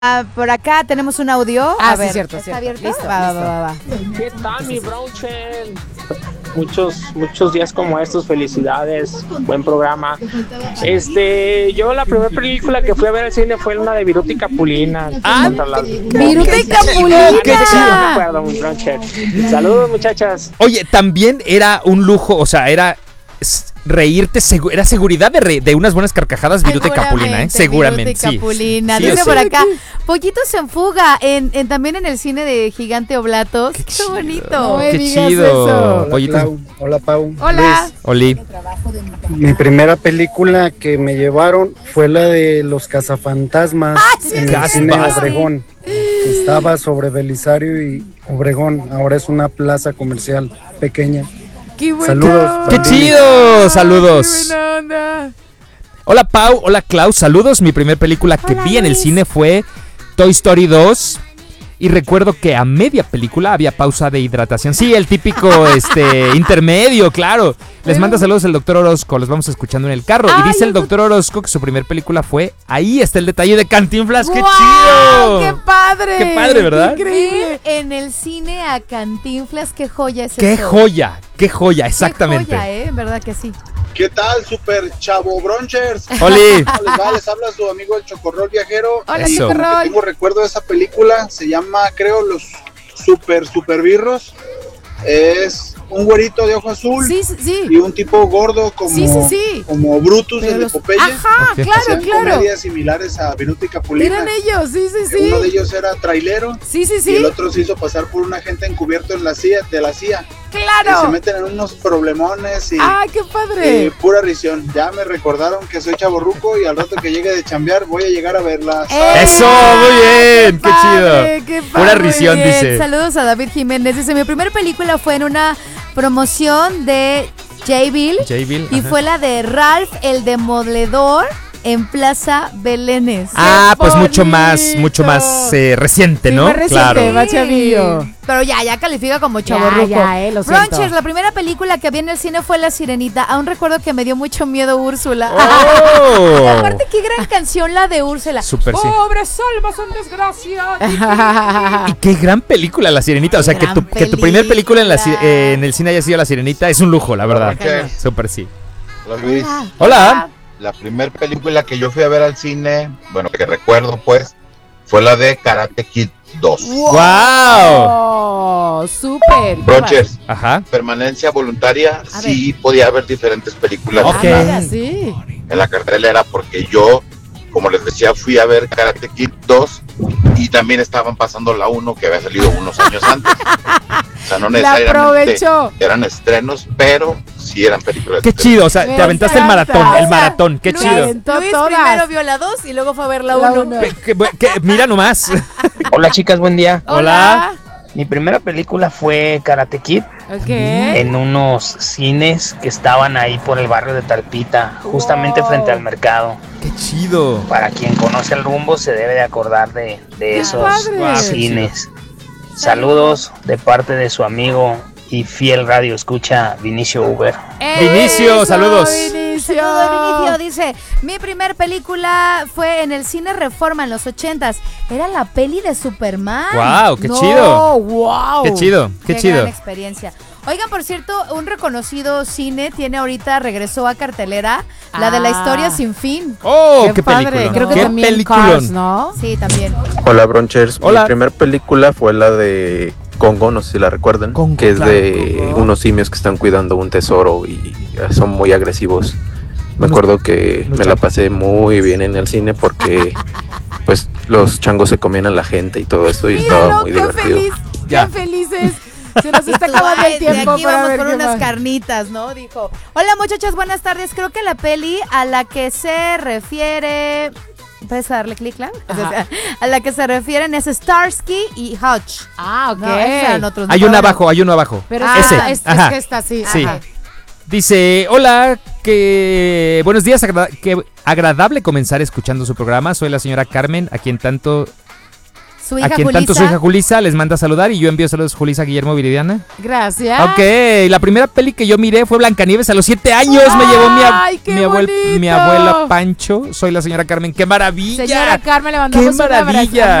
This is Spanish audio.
Por acá tenemos un audio. Ah, a sí, ver, cierto, ¿está cierto. abierto? Listo, Va. ¿Qué tal, mi Bronchen? Muchos días como estos, felicidades, buen programa. Yo la primera película que fui a ver al cine fue una de Viruta y Capulina. Viruta y Capulina. Qué chido. No me acuerdo, mi Bronchen. Saludos, muchachas. Oye, también era un lujo, o sea, era reírte, era seguridad de unas buenas carcajadas Viruta y Capulina, seguramente. Viruta y Capulina. Sí, Dice sí. por acá, Pollitos en Fuga, también en el cine de Gigante Oblatos. Qué bonito. No me Qué digas chido. eso. Hola, Pollitos. Clau. Hola, Pau. Hola. Luis. Oli. Mi primera película que me llevaron fue la de Los Cazafantasmas en el cine Obregón. Estaba sobre Belisario y Obregón. Ahora es una plaza comercial pequeña. Qué bueno. Saludos. ¡Qué chido! Saludos. Qué buena onda. Hola Pau, hola Klaus, saludos. Mi primer película que Hola, vi en el Luis. cine fue Toy Story 2. Y recuerdo que a media película había pausa de hidratación. Sí, el típico intermedio, claro. Les manda saludos el doctor Orozco, los vamos escuchando en el carro. Y dice el doctor Orozco que su primer película fue, ahí está el detalle de Cantinflas. ¡Qué chido! ¡Qué padre! ¡Qué padre, ¿verdad? Increíble. En el cine a Cantinflas, qué joya es ¡Qué eso. joya! Exactamente. Qué joya, ¿verdad que sí? ¿Qué tal, super chavo bronchers? Oli. Les habla su amigo el Chocorrol Viajero. Hola, Eso. Como que Chocorrol. tengo recuerdo de esa película, se llama, creo, Los Super Birros. Es un güerito de ojo azul Sí. y un tipo gordo como, Sí. como Brutus, Pero el de los- Popeye. Ajá, Ok. claro, Hacían claro. comedias similares a Viruta y Capulina. Eran ellos, sí. Uno de ellos era trailero Sí. y el otro se hizo pasar por un agente encubierto en la CIA, de la CIA. Y se Claro. meten en unos problemones y ¡Ay, qué padre! pura risión. Ya me recordaron que soy chavorruco y al rato que llegue de chambear voy a llegar a verlas. Eso, muy bien, qué padre, chido. qué Pura padre, risión, muy bien. dice. Saludos a David Jiménez. Dice, mi primera película fue en una promoción de J-Bill J-Bill, y ajá. fue la de Ralph el Demoledor en Plaza Belénes. Ah, pues bonito! mucho más reciente, ¿no? Más reciente, Claro. más chavillo. Pero ya califica como chavorruco. Lo siento. Bronchers, la primera película que vi en el cine fue La Sirenita. Aún recuerdo que me dio mucho miedo Úrsula. Oh. Y aparte, qué gran canción la de Úrsula. Súper sí. Pobres almas en desgracia. Y qué gran película La Sirenita, o sea, que Gran tu primer película película. en el cine haya sido La Sirenita es un lujo, la verdad. Ok. Súper sí. Hola Luis, Hola. la primera película que yo fui a ver al cine, bueno, que recuerdo pues, fue la de Karate Kid 2. Wow. Oh, súper. Bronchers, Ajá. permanencia voluntaria, A sí podía haber diferentes películas Ok. Sí. en la cartelera, porque yo, como les decía, fui a ver Karate Kid 2 y también estaban pasando la 1 que había salido unos años antes. O sea, no La necesariamente aprovechó. eran estrenos, pero sí eran películas. Qué chido, o sea, te Me aventaste el encanta. maratón, qué Luis, chido. Luis Todas. primero vio la 2 y luego fue a ver la La 1. uno. Mira nomás. Hola chicas, buen día. Hola. Mi primera película fue Karate Kid Ok. en unos cines que estaban ahí por el barrio de Talpita, justamente Wow. frente al mercado. Qué chido. Para quien conoce el rumbo se debe de acordar de esos padre! Guau, qué cines. Saludos de parte de su amigo y fiel radio escucha Vinicio Uber. Vinicio, Eso, saludos. Vinicio. Saludos, Vinicio. Dice, mi primer película fue en el cine Reforma en los 80s. Era la peli de Superman. Wow, qué No, chido. wow. Qué chido, qué chido. Gran experiencia. Oigan, por cierto, un reconocido cine tiene ahorita, regresó a cartelera, la de La Historia Sin Fin. Oh, qué padre. película. Creo que Qué también peliculón. Cars, ¿no? Sí, también. Hola Bronchers, Hola. mi primer película fue la de Congo, no sé si la recuerdan, Congo, que es claro. de Congo. unos simios que están cuidando un tesoro y son muy agresivos. Me Unos- acuerdo que unos me la changos. pasé muy bien en el cine porque pues los changos se comían a la gente y todo esto y estaba Míralo, muy qué divertido. feliz. Ya. Qué felices. Se nos está acabando Ay, el tiempo de aquí para vamos ver por qué unas más. carnitas, ¿no? Dijo. Hola muchachas, buenas tardes. Creo que la peli a la que se refiere... ¿Puedes darle clic, claro? Ajá. A la que se refieren es Starsky y Hutch. Ah, ok. No, esos eran otros. Hay uno abajo, hay uno abajo. Pero Ah, esta, ese. es Ajá. que esta sí. Sí. Ajá. Dice, hola, que buenos días, qué agradable comenzar escuchando su programa. Soy la señora Carmen, a quien tanto Su hija a quien tanto su hija Julisa les manda a saludar y yo envío saludos Julisa Guillermo Viridiana. Gracias. Ok, la primera peli que yo miré fue Blancanieves a los 7 años. Me llevó mi abuela Pancho. Soy la señora Carmen. ¡Qué maravilla! Señora Carmen, le mandamos ¡Qué un abrazo. maravilla!